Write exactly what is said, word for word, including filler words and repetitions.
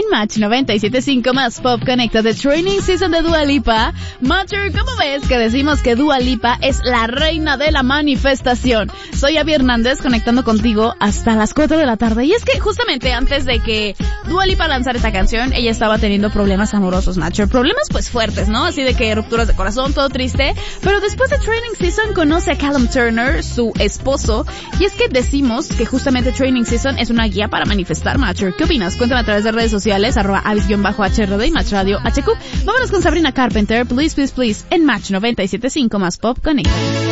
Match noventa y siete punto cinco más Pop Conecta de Training Season de Dua Lipa. Matter, ¿cómo ves que decimos que Dua Lipa es la reina de la manifestación? Soy Abby Hernández conectando contigo hasta las cuatro de la tarde. Y es que justamente antes de que Dua Lipa lanzara esta canción, ella estaba teniendo problemas amorosos, Matter. Problemas pues fuertes, ¿no? Así de que rupturas de corazón, todo triste. Pero después de Training Season conoce a Callum Turner, su esposo. Y es que decimos que justamente Training Season es una guía para manifestar, Matter. ¿Qué opinas? Cuéntame a través de redes sociales, arroba avis-H R D y Match Radio H Q. Vámonos con Sabrina Carpenter, Please Please Please, en Match noventa y siete punto cinco más Pop Conecta.